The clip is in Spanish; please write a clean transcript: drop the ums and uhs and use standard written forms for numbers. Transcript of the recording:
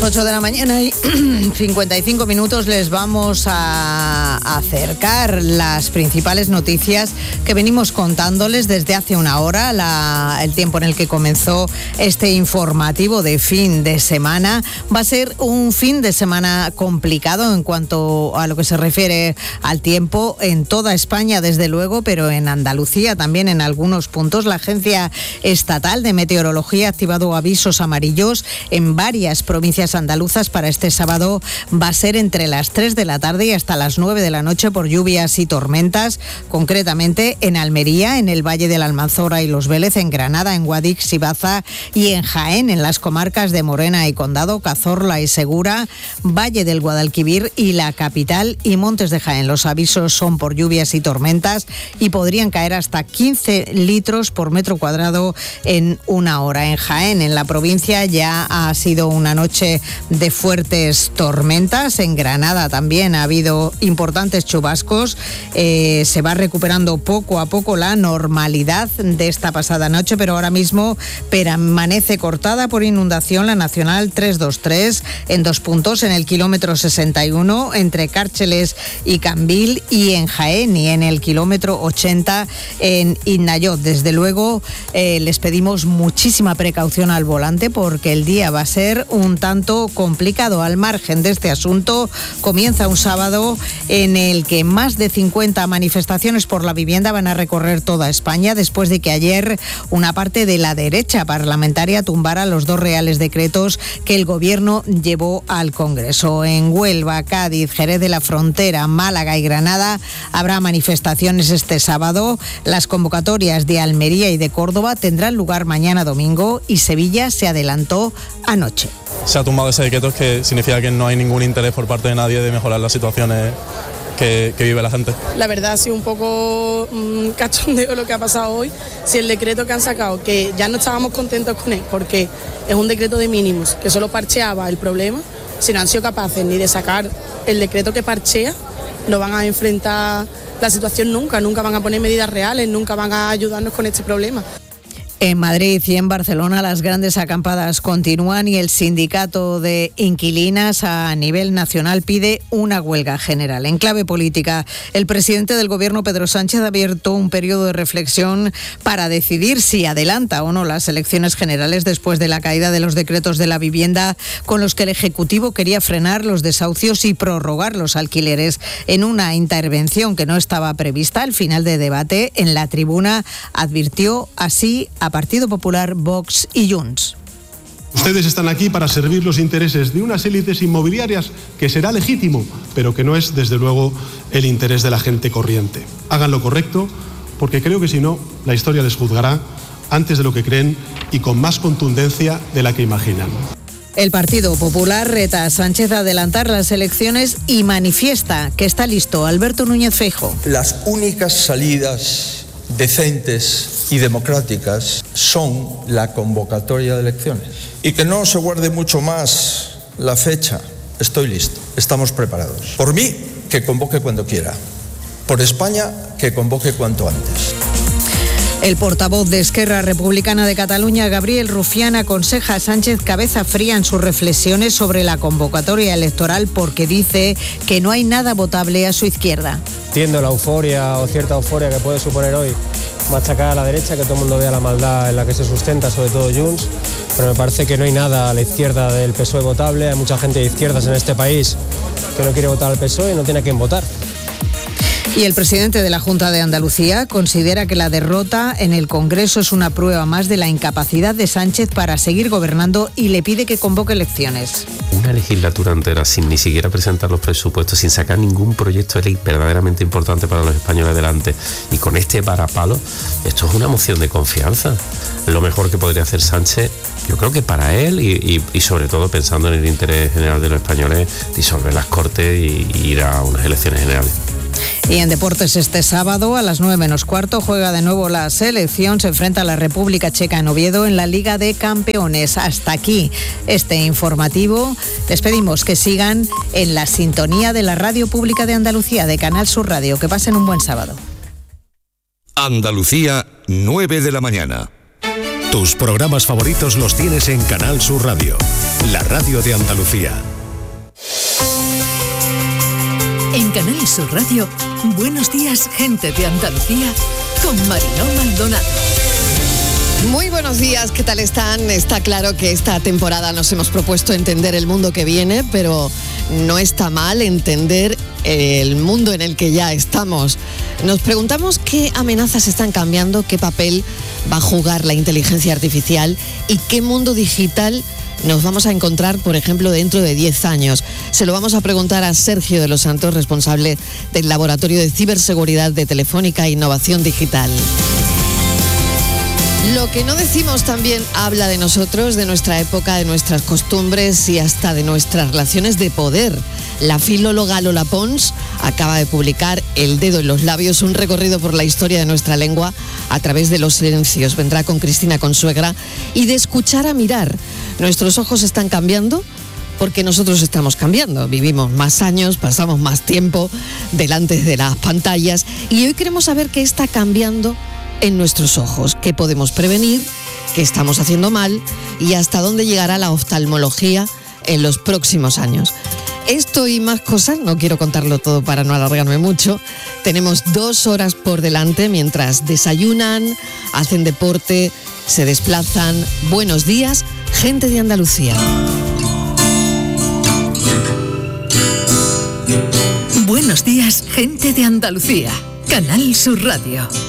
8 de la mañana y 55 minutos les vamos a acercar las principales noticias que venimos contándoles desde hace una hora. El tiempo en el que comenzó este informativo de fin de semana va a ser un fin de semana complicado en cuanto a lo que se refiere al tiempo en toda España, desde luego, pero en Andalucía también en algunos puntos. La Agencia Estatal de Meteorología ha activado avisos amarillos en varias provincias andaluzas. Para este sábado va a ser entre las 3 de la tarde y hasta las 9 de la noche por lluvias y tormentas, concretamente en Almería, en el Valle de la Almanzora y Los Vélez, en Granada, en Guadix y Baza y en Jaén, en las comarcas de Morena y Condado, Cazorla y Segura, Valle del Guadalquivir y la capital y Montes de Jaén. Los avisos son por lluvias y tormentas y podrían caer hasta 15 litros por metro cuadrado en una hora. En Jaén, en la provincia, ya ha sido una noche de fuertes tormentas. En Granada también ha habido importantes chubascos. Se va recuperando poco a poco la normalidad de esta pasada noche, pero ahora mismo permanece cortada por inundación la Nacional 323 en 2 puntos, en el kilómetro 61 entre Cárcheles y Cambil, y en Jaén y en el kilómetro 80 en Innayot. Desde luego les pedimos muchísima precaución al volante porque el día va a ser un tanto complicado. Al margen de este asunto, comienza un sábado en el que más de 50 manifestaciones por la vivienda van a recorrer toda España después de que ayer una parte de la derecha parlamentaria tumbara los 2 reales decretos que el gobierno llevó al Congreso. En Huelva, Cádiz, Jerez de la Frontera, Málaga y Granada habrá manifestaciones este sábado. Las convocatorias de Almería y de Córdoba tendrán lugar mañana domingo y Sevilla se adelantó anoche. Se ha tumbado ese decreto, que significa que no hay ningún interés por parte de nadie de mejorar las situaciones que vive la gente. La verdad ha sido un poco cachondeo lo que ha pasado hoy. Si el decreto que han sacado, que ya no estábamos contentos con él porque es un decreto de mínimos que solo parcheaba el problema, si no han sido capaces ni de sacar el decreto que parchea, no van a enfrentar la situación nunca van a poner medidas reales, nunca van a ayudarnos con este problema. En Madrid y en Barcelona las grandes acampadas continúan y el sindicato de inquilinas a nivel nacional pide una huelga general. En clave política, el presidente del Gobierno, Pedro Sánchez, ha abierto un periodo de reflexión para decidir si adelanta o no las elecciones generales después de la caída de los decretos de la vivienda con los que el Ejecutivo quería frenar los desahucios y prorrogar los alquileres. En una intervención que no estaba prevista, al final del debate en la tribuna advirtió así a Partido Popular, Vox y Junts. Ustedes están aquí para servir los intereses de unas élites inmobiliarias, que será legítimo, pero que no es, desde luego, el interés de la gente corriente. Hagan lo correcto, porque creo que si no, la historia les juzgará antes de lo que creen y con más contundencia de la que imaginan. El Partido Popular reta a Sánchez a adelantar las elecciones y manifiesta que está listo. Alberto Núñez Feijóo. Las únicas salidas decentes y democráticas son la convocatoria de elecciones. Y que no se guarde mucho más la fecha. Estoy listo, estamos preparados. Por mí, que convoque cuando quiera. Por España, que convoque cuanto antes. El portavoz de Esquerra Republicana de Cataluña, Gabriel Rufián, aconseja a Sánchez cabeza fría en sus reflexiones sobre la convocatoria electoral porque dice que no hay nada votable a su izquierda. Entiendo la euforia o cierta euforia que puede suponer hoy machacar a la derecha, que todo el mundo vea la maldad en la que se sustenta, sobre todo Junts, pero me parece que no hay nada a la izquierda del PSOE votable. Hay mucha gente de izquierdas en este país que no quiere votar al PSOE y no tiene a quién votar. Y el presidente de la Junta de Andalucía considera que la derrota en el Congreso es una prueba más de la incapacidad de Sánchez para seguir gobernando y le pide que convoque elecciones. Una legislatura entera sin ni siquiera presentar los presupuestos, sin sacar ningún proyecto de ley verdaderamente importante para los españoles adelante, y con este varapalo, esto es una moción de confianza. Lo mejor que podría hacer Sánchez, yo creo que para él y sobre todo pensando en el interés general de los españoles, disolver las Cortes y ir a unas elecciones generales. Y en deportes, este sábado a las 9:15 juega de nuevo la selección, se enfrenta a la República Checa en Oviedo en la Liga de Campeones. Hasta aquí este informativo. Les pedimos que sigan en la sintonía de la Radio Pública de Andalucía, de Canal Sur Radio. Que pasen un buen sábado. Andalucía, 9 de la mañana. Tus programas favoritos los tienes en Canal Sur Radio, la radio de Andalucía. En Canal Sur Radio, Buenos días, gente de Andalucía, con Mariló Maldonado. Muy buenos días, ¿qué tal están? Está claro que esta temporada nos hemos propuesto entender el mundo que viene, pero no está mal entender el mundo en el que ya estamos. Nos preguntamos qué amenazas están cambiando, qué papel va a jugar la inteligencia artificial y qué mundo digital nos vamos a encontrar, por ejemplo, dentro de 10 años. Se lo vamos a preguntar a Sergio de los Santos, responsable del Laboratorio de Ciberseguridad de Telefónica e Innovación Digital. Lo que no decimos también habla de nosotros, de nuestra época, de nuestras costumbres y hasta de nuestras relaciones de poder. La filóloga Lola Pons acaba de publicar El dedo en los labios, un recorrido por la historia de nuestra lengua a través de los silencios. Vendrá con Cristina Consuegra. Y de escuchar a mirar. Nuestros ojos están cambiando porque nosotros estamos cambiando. Vivimos más años, pasamos más tiempo delante de las pantallas y hoy queremos saber qué está cambiando en nuestros ojos, qué podemos prevenir, qué estamos haciendo mal y hasta dónde llegará la oftalmología en los próximos años. Esto y más cosas, no quiero contarlo todo para no alargarme mucho. Tenemos 2 horas por delante mientras desayunan, hacen deporte, se desplazan. Buenos días, gente de Andalucía. Buenos días, gente de Andalucía. Canal Sur Radio.